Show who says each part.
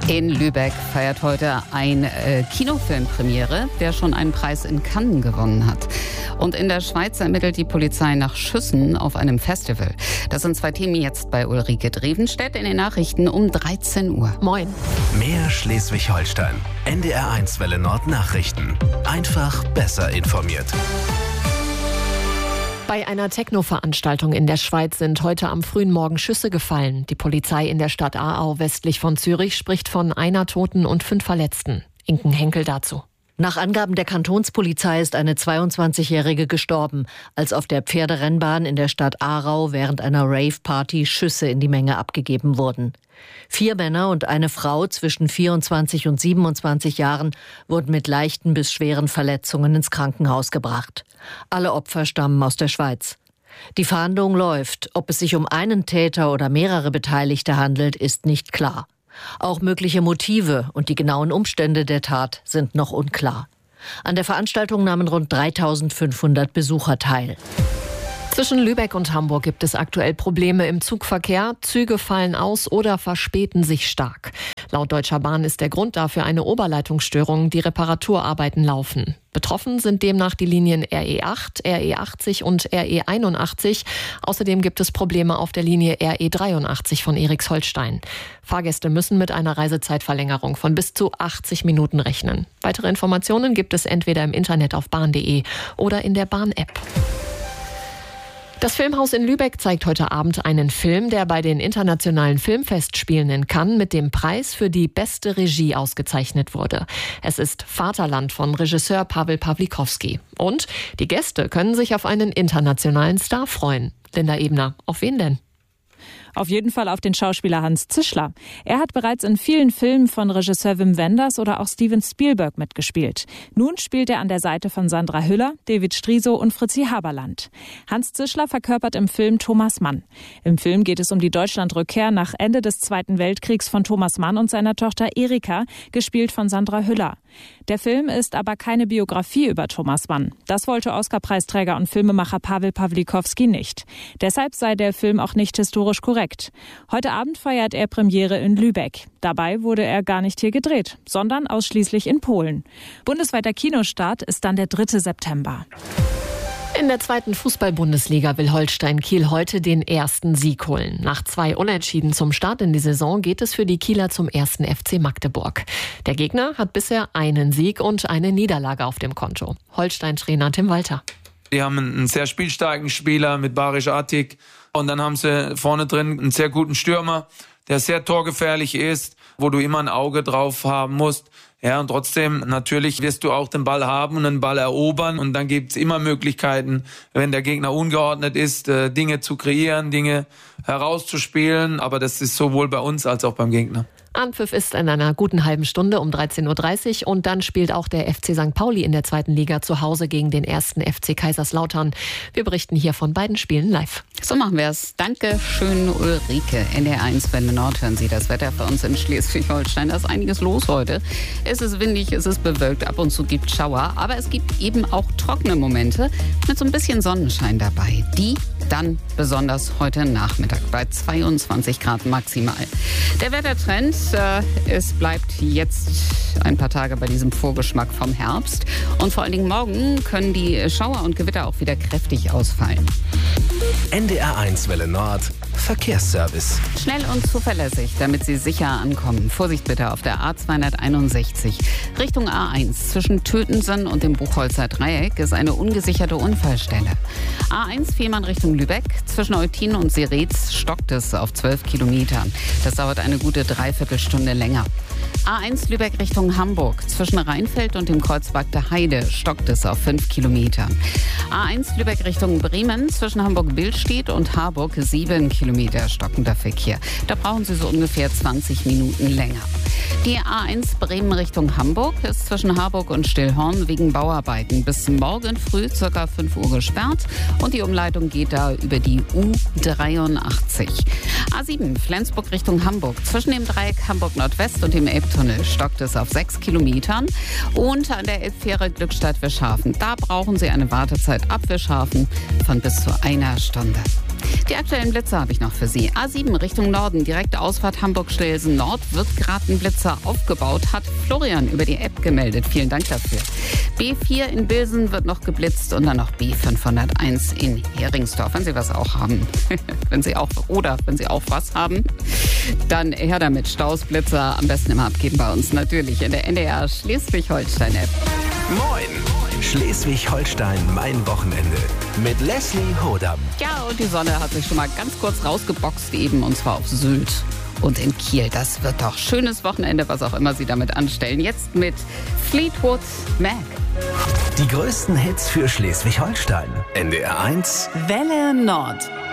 Speaker 1: In Lübeck feiert heute ein Kinofilm Premiere, der schon einen Preis in Cannes gewonnen hat. Und in der Schweiz ermittelt die Polizei nach Schüssen auf einem Festival. Das sind zwei Themen jetzt bei Ulrike Drevenstedt in den Nachrichten um 13 Uhr.
Speaker 2: Moin.
Speaker 3: Mehr Schleswig-Holstein. NDR1 Welle Nord Nachrichten. Einfach besser informiert.
Speaker 2: Bei einer Techno-Veranstaltung in der Schweiz sind heute am frühen Morgen Schüsse gefallen. Die Polizei in der Stadt Aarau westlich von Zürich spricht von einer Toten und 5 Verletzten. Inken Henkel dazu.
Speaker 4: Nach Angaben der Kantonspolizei ist eine 22-Jährige gestorben, als auf der Pferderennbahn in der Stadt Aarau während einer Rave-Party Schüsse in die Menge abgegeben wurden. 4 Männer und eine Frau zwischen 24 und 27 Jahren wurden mit leichten bis schweren Verletzungen ins Krankenhaus gebracht. Alle Opfer stammen aus der Schweiz. Die Fahndung läuft. Ob es sich um einen Täter oder mehrere Beteiligte handelt, ist nicht klar. Auch mögliche Motive und die genauen Umstände der Tat sind noch unklar. An der Veranstaltung nahmen rund 3.500 Besucher teil.
Speaker 2: Zwischen Lübeck und Hamburg gibt es aktuell Probleme im Zugverkehr. Züge fallen aus oder verspäten sich stark. Laut Deutscher Bahn ist der Grund dafür eine Oberleitungsstörung. Die Reparaturarbeiten laufen. Betroffen sind demnach die Linien RE8, RE80 und RE81. Außerdem gibt es Probleme auf der Linie RE83 von Eriksholstein. Fahrgäste müssen mit einer Reisezeitverlängerung von bis zu 80 Minuten rechnen. Weitere Informationen gibt es entweder im Internet auf bahn.de oder in der Bahn-App. Das Filmhaus in Lübeck zeigt heute Abend einen Film, der bei den internationalen Filmfestspielen in Cannes mit dem Preis für die beste Regie ausgezeichnet wurde. Es ist Vaterland von Regisseur Paweł Pawlikowski. Und die Gäste können sich auf einen internationalen Star freuen. Linda Ebner, auf wen denn?
Speaker 5: Auf jeden Fall auf den Schauspieler Hans Zischler. Er hat bereits in vielen Filmen von Regisseur Wim Wenders oder auch Steven Spielberg mitgespielt. Nun spielt er an der Seite von Sandra Hüller, David Striso und Fritzi Haberland. Hans Zischler verkörpert im Film Thomas Mann. Im Film geht es um die Deutschlandrückkehr nach Ende des Zweiten Weltkriegs von Thomas Mann und seiner Tochter Erika, gespielt von Sandra Hüller. Der Film ist aber keine Biografie über Thomas Mann. Das wollte Oscar-Preisträger und Filmemacher Paweł Pawlikowski nicht. Deshalb sei der Film auch nicht historisch korrekt. Heute Abend feiert er Premiere in Lübeck. Dabei wurde er gar nicht hier gedreht, sondern ausschließlich in Polen. Bundesweiter Kinostart ist dann der 3. September.
Speaker 2: In der 2. Fußball-Bundesliga will Holstein Kiel heute den ersten Sieg holen. Nach 2 Unentschieden zum Start in die Saison geht es für die Kieler zum 1. FC Magdeburg. Der Gegner hat bisher einen Sieg und eine Niederlage auf dem Konto. Holstein-Trainer Tim Walter.
Speaker 6: Die haben einen sehr spielstarken Spieler mit Barisch Atik. Und dann haben sie vorne drin einen sehr guten Stürmer, der sehr torgefährlich ist, wo du immer ein Auge drauf haben musst. Ja, und trotzdem, natürlich wirst du auch den Ball haben und den Ball erobern. Und dann gibt's immer Möglichkeiten, wenn der Gegner ungeordnet ist, Dinge zu kreieren, Dinge herauszuspielen. Aber das ist sowohl bei uns als auch beim Gegner.
Speaker 2: Anpfiff ist in einer guten halben Stunde um 13.30 Uhr und dann spielt auch der FC St. Pauli in der 2. Liga zu Hause gegen den 1. FC Kaiserslautern. Wir berichten hier von beiden Spielen live.
Speaker 1: So machen wir es. Danke schön, Ulrike. NDR1 Welle Nord hören Sie das Wetter für uns in Schleswig-Holstein. Da ist einiges los heute. Es ist windig, es ist bewölkt, ab und zu gibt Schauer. Aber es gibt eben auch trockene Momente mit so ein bisschen Sonnenschein dabei. Die dann besonders heute Nachmittag bei 22 Grad maximal. Der Wettertrend, es bleibt jetzt ein paar Tage bei diesem Vorgeschmack vom Herbst. Und vor allen Dingen morgen können die Schauer und Gewitter auch wieder kräftig ausfallen.
Speaker 3: NDR1 Welle Nord Verkehrsservice.
Speaker 1: Schnell und zuverlässig, damit Sie sicher ankommen. Vorsicht bitte auf der A261 Richtung A1. Zwischen Tötensen und dem Buchholzer Dreieck ist eine ungesicherte Unfallstelle. A1 Fehmarn Richtung Lübeck. Zwischen Eutin und Seretz stockt es auf 12 Kilometern. Das dauert eine gute Dreiviertelstunde länger. A1 Lübeck Richtung Hamburg. Zwischen Rheinfeld und dem Kreuzberg der Heide stockt es auf 5 Kilometern. A1 Lübeck Richtung Bremen. Zwischen Hamburg-Billstedt und Harburg 7 Kilometer stockender Verkehr. Da brauchen Sie so ungefähr 20 Minuten länger. Die A1 Bremen Richtung Hamburg ist zwischen Harburg und Stillhorn wegen Bauarbeiten bis morgen früh ca. 5 Uhr gesperrt und die Umleitung geht da über die U83. A7 Flensburg Richtung Hamburg. Zwischen dem Dreieck Hamburg Nordwest und dem Elbtunnel stockt es auf 6 Kilometern und an der Elbfähre Glückstadt-Wischhafen. Da brauchen Sie eine Wartezeit ab Wischhafen von bis zu 1 Stunde. Die aktuellen Blitzer habe ich noch für Sie. A7 Richtung Norden, direkte Ausfahrt Hamburg-Stelsen Nord, wird gerade ein Blitzer aufgebaut, hat Florian über die App gemeldet. Vielen Dank dafür. B4 in Bilsen wird noch geblitzt und dann noch B501 in Heringsdorf. Wenn Sie was auch haben, wenn Sie auch was haben, dann her damit. Staus, Blitzer am besten immer abgeben bei uns natürlich in der NDR Schleswig-Holstein-App.
Speaker 3: Moin! Schleswig-Holstein, mein Wochenende. Mit Leslie Hodam.
Speaker 1: Ja, und die Sonne hat sich schon mal ganz kurz rausgeboxt eben, und zwar auf Sylt und in Kiel. Das wird doch schönes Wochenende, was auch immer Sie damit anstellen. Jetzt mit Fleetwood Mac.
Speaker 3: Die größten Hits für Schleswig-Holstein. NDR 1.
Speaker 1: Welle Nord.